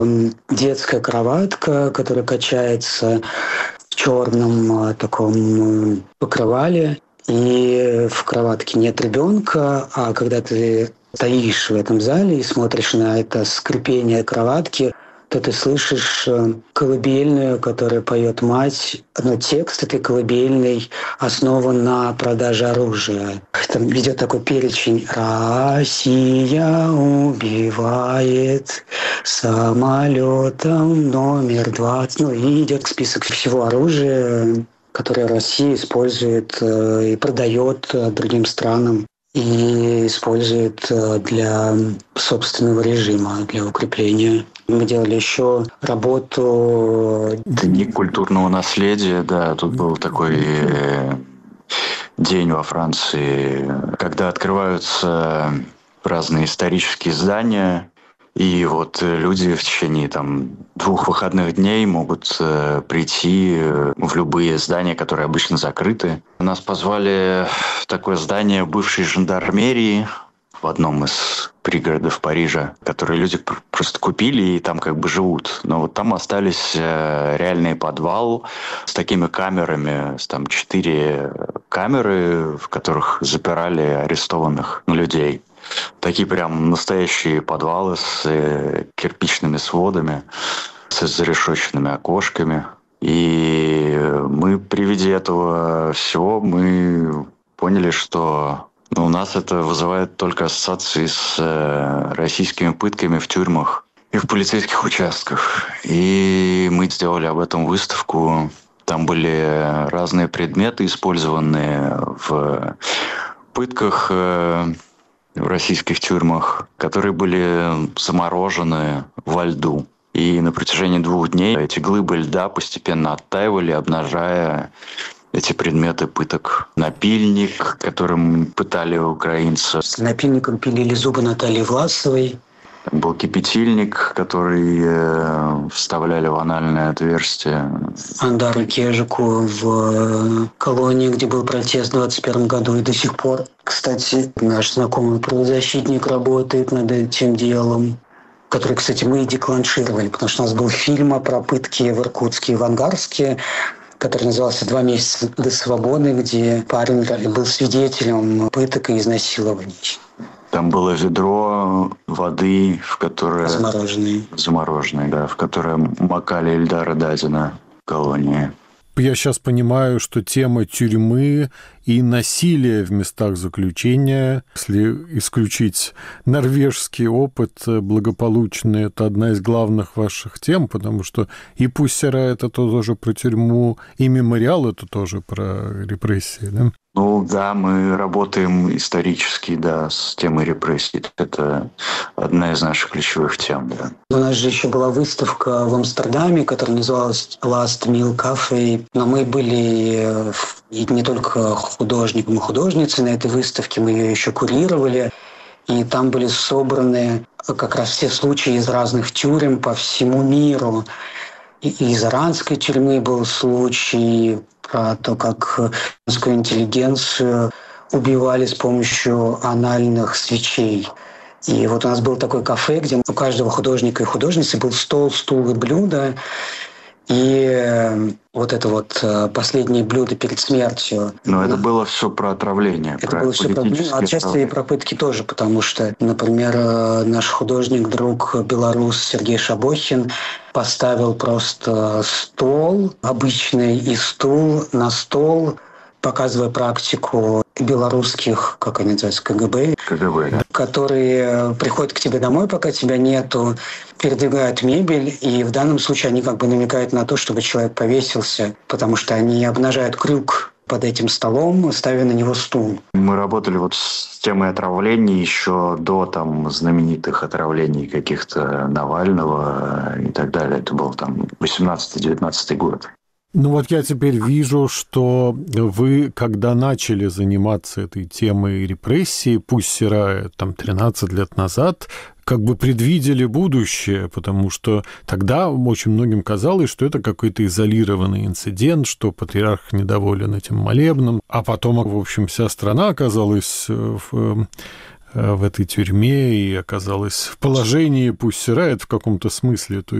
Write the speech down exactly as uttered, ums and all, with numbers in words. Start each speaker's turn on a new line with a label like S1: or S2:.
S1: детская кроватка, которая качается в черном таком покрывале. И в кроватке нет ребенка, а когда ты стоишь в этом зале и смотришь на это скрипение кроватки, то ты слышишь колыбельную, которую поет мать. Но текст этой колыбельной основан на продаже оружия. Там идет такой перечень: «Россия убивает самолетом номер двадцать». Ну и идет список всего оружия, которое Россия использует и продает другим странам. И использует для собственного режима, для укрепления. Мы делали еще работу...
S2: Дни культурного наследия, да, тут был такой день во Франции, когда открываются разные исторические здания, и вот люди в течение там двух выходных дней могут э, прийти в любые здания, которые обычно закрыты. Нас позвали в такое здание бывшей жандармерии в одном из пригородов Парижа, которые люди просто купили и там как бы живут. Но вот там остались э, реальный подвал с такими камерами, с там четыре камеры, в которых запирали арестованных людей. Такие прям настоящие подвалы с э, кирпичными сводами, с зарешоченными окошками. И мы при виде этого всего мы поняли, что ну, у нас это вызывает только ассоциации с э, российскими пытками в тюрьмах и в полицейских участках. И мы сделали об этом выставку. Там были разные предметы, использованные в пытках э, в российских тюрьмах, которые были заморожены во льду. И на протяжении двух дней эти глыбы льда постепенно оттаивали, обнажая эти предметы пыток. Напильник, которым пытали украинцев.
S1: С напильником пилили зубы Натальи Власовой.
S2: Был кипятильник, который э, вставляли в анальное отверстие.
S1: Андару Кежику в колонии, где был протест в двадцать первом году, и до сих пор. Кстати, наш знакомый правозащитник работает над этим делом, который, кстати, мы и декланшировали, потому что у нас был фильм про пытки в Иркутске и в Ангарске, который назывался «Два месяца до свободы», где парень был свидетелем пыток и изнасилований.
S2: Там было ведро воды, в которое...
S1: Замороженные.
S2: Замороженные, да, в которое макали Эльдара Дадина в колонии.
S3: Я сейчас понимаю, что тема тюрьмы и насилия в местах заключения, если исключить норвежский опыт благополучный, это одна из главных ваших тем, потому что и «Пусть Сера» — это тоже про тюрьму, и «Мемориал» — это тоже про репрессии, да?
S2: Ну да, мы работаем исторически, да, с темой репрессий. Это одна из наших ключевых тем, да.
S1: У нас же еще была выставка в Амстердаме, которая называлась Last Meal Cafe. Но мы были и не только художником и художницей на этой выставке, мы ее еще курировали. И там были собраны как раз все случаи из разных тюрем по всему миру. И из иранской тюрьмы был случай про то, как русскую интеллигенцию убивали с помощью анальных свечей. И вот у нас был такой кафе, где у каждого художника и художницы был стол, стул и блюдо. И вот это вот последнее блюдо перед смертью.
S2: Но это было все про отравление.
S1: Это
S2: про
S1: было все про отравление, отчасти и про пытки тоже, потому что, например, наш художник, друг белорус Сергей Шабохин поставил просто стол обычный и стул на стол, показывая практику белорусских, как они называются, КГБ,
S2: КГБ, да.
S1: которые приходят к тебе домой, пока тебя нету, передвигают мебель, и в данном случае они как бы намекают на то, чтобы человек повесился, потому что они обнажают крюк под этим столом, ставя на него стул. Мы
S2: работали вот с темой отравлений еще до там знаменитых отравлений каких-то Навального и так далее. Это был там восемнадцатый-девятнадцатый год.
S3: Ну вот я теперь вижу, что вы, когда начали заниматься этой темой репрессий, «Пусть Сера» там тринадцать лет назад, как бы предвидели будущее, потому что тогда очень многим казалось, что это какой-то изолированный инцидент, что патриарх недоволен этим молебном, а потом, в общем, вся страна оказалась в в этой тюрьме и оказалась в положении Пусси Райт в каком-то смысле. То